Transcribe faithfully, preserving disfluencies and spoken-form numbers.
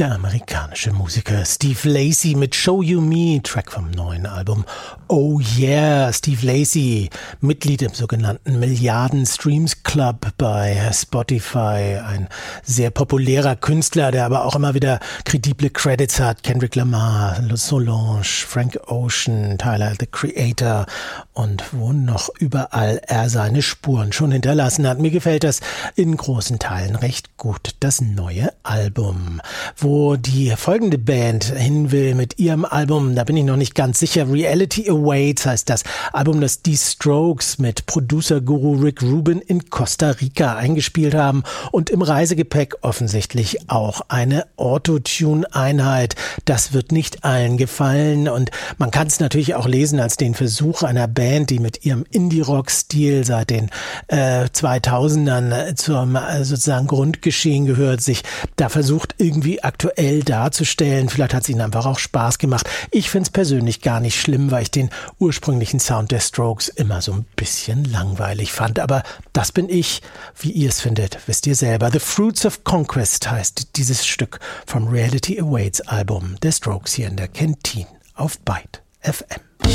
Der amerikanische Musiker Steve Lacy mit Show You Me, Track vom neuen Album Oh Yeah. Steve Lacy, Mitglied im sogenannten Milliarden Streams Club bei Spotify, ein sehr populärer Künstler, der aber auch immer wieder kredible Credits hat. Kendrick Lamar, Solange, Frank Ocean, Tyler the Creator und wo noch überall er seine Spuren schon hinterlassen hat. Mir gefällt das in großen Teilen recht gut, das neue Album. Wo die folgende Band hin will mit ihrem Album, da bin ich noch nicht ganz sicher. Reality Awaits heißt das Album, das die Strokes mit Producer-Guru Rick Rubin in Costa Rica eingespielt haben und im Reisegepäck offensichtlich auch eine Autotune-Einheit. Das wird nicht allen gefallen und man kann es natürlich auch lesen als den Versuch einer Band, die mit ihrem Indie-Rock-Stil seit den äh, zweitausendern zum äh, sozusagen Grundgeschehen gehört, sich da versucht irgendwie aktuell darzustellen. Vielleicht hat es ihnen einfach auch Spaß gemacht. Ich finde es persönlich gar nicht schlimm, weil ich den ursprünglichen Sound der Strokes immer so ein bisschen langweilig fand. Aber das bin ich. Wie ihr es findet, wisst ihr selber. The Fruits of Conquest heißt dieses Stück vom Reality Awaits Album der Strokes hier in der Kentine auf Byte F M.